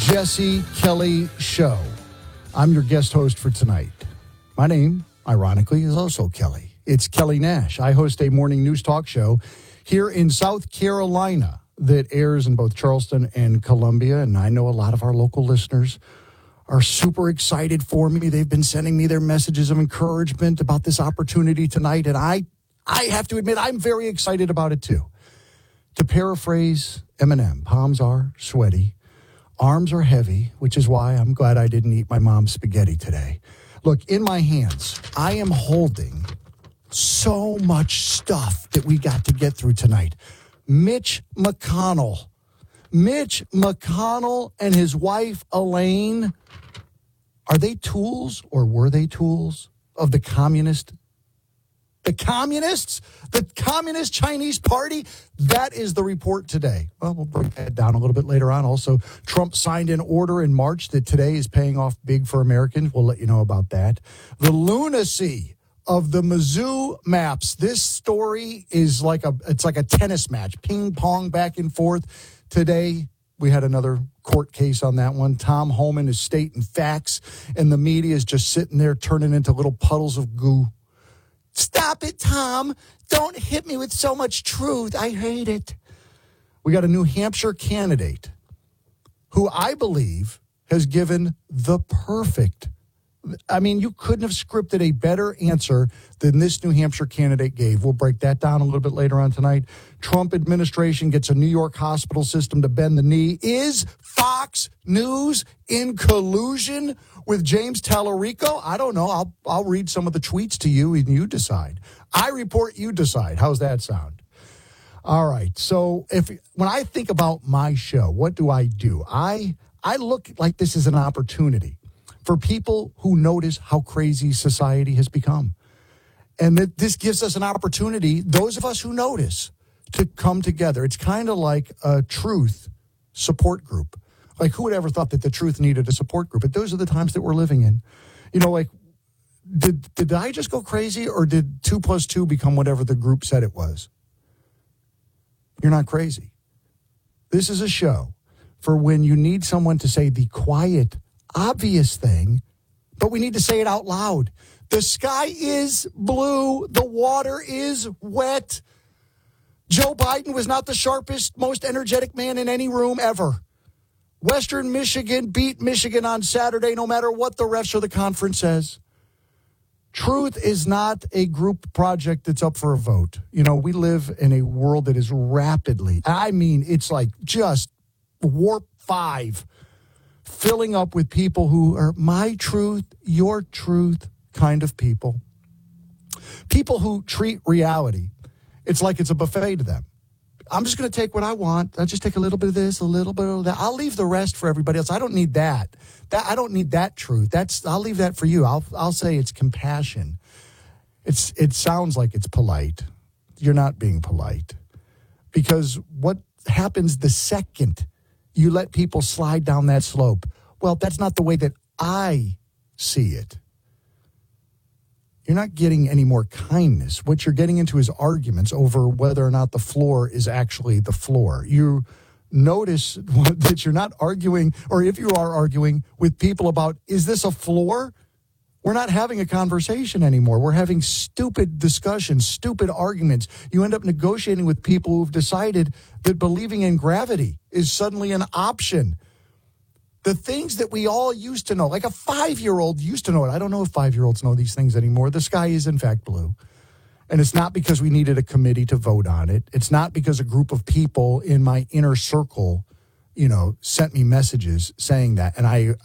Jesse Kelly Show. I'm your guest host for tonight. My name, ironically, is also Kelly. It's Kelly Nash. I host a morning news talk show here in South Carolina that airs in both Charleston and Columbia, and I know a lot of our local listeners are super excited for me. They've been sending me their messages of encouragement about this opportunity tonight, and I have to admit I'm very excited about it too. To paraphrase Eminem, palms are sweaty, arms are heavy, which is why I'm glad I didn't eat my mom's spaghetti today. Look, in my hands, I am holding so much stuff that we got to get through tonight. Mitch McConnell and his wife, Elaine, are they tools or were they tools of the communists? The Communist Chinese Party? That is the report today. Well, we'll break that down a little bit later on. Also, Trump signed an order in March that today is paying off big for Americans. We'll let you know about that. The lunacy of the Mizzou maps. This story is like a tennis match, ping pong back and forth. Today, we had another court case on that one. Tom Homan is stating facts, and the media is just sitting there turning into little puddles of goo. Stop it, Tom. Don't hit me with so much truth. I hate it. We got a New Hampshire candidate who I believe has given the perfect, you couldn't have scripted a better answer than this New Hampshire candidate gave. We'll break that down a little bit later on tonight. Trump administration gets a New York hospital system to bend the knee. Is Fox News in collusion with James Tallarico? I don't know. I'll read some of the tweets to you and you decide. I report, you decide. How's that sound? All right. So when I think about my show, what do? I look like this is an opportunity for people who notice how crazy society has become. And that this gives us an opportunity, those of us who notice, to come together. It's kind of like a truth support group. Like, who would ever thought that the truth needed a support group? But those are the times that we're living in. Did I just go crazy, or did 2 + 2 become whatever the group said it was? You're not crazy. This is a show for when you need someone to say the quiet, obvious thing, but we need to say it out loud. The sky is blue. The water is wet. Joe Biden was not the sharpest, most energetic man in any room ever. Western Michigan beat Michigan on Saturday, no matter what the refs or the conference says. Truth is not a group project that's up for a vote. We live in a world that is rapidly, it's like just warp 5, filling up with people who are my truth, your truth kind of people. People who treat reality, it's like it's a buffet to them. I'm just going to take what I want. I'll just take a little bit of this, a little bit of that. I'll leave the rest for everybody else. I don't need that. I don't need that truth. I'll leave that for you. I'll say it's compassion. It sounds like it's polite. You're not being polite. Because what happens the second you let people slide down that slope? Well, that's not the way that I see it. You're not getting any more kindness. What you're getting into is arguments over whether or not the floor is actually the floor. You notice that you're not arguing, or if you are arguing with people about, is this a floor? We're not having a conversation anymore. We're having stupid discussions, stupid arguments. You end up negotiating with people who've decided that believing in gravity is suddenly an option. The things that we all used to know, like a 5-year-old used to know it. I don't know if 5-year-olds know these things anymore. The sky is, in fact, blue. And it's not because we needed a committee to vote on it. It's not because a group of people in my inner circle, sent me messages saying that. And I